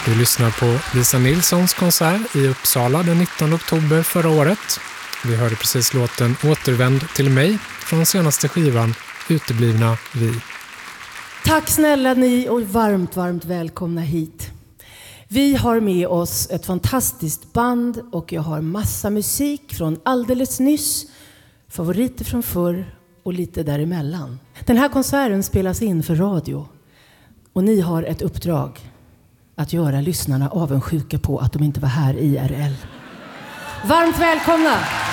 Du lyssnar på Lisa Nilssons konsert i Uppsala den 19 oktober förra året. Vi hörde precis låten Återvänd till mig från senaste skivan Uteblivna vi. Tack snälla ni och varmt välkomna hit. Vi har med oss ett fantastiskt band och jag har massa musik från alldeles nyss, favoriter från förr och lite däremellan. Den här konserten spelas in för radio och ni har ett uppdrag att göra lyssnarna avundsjuka på att de inte var här IRL. Varmt välkomna!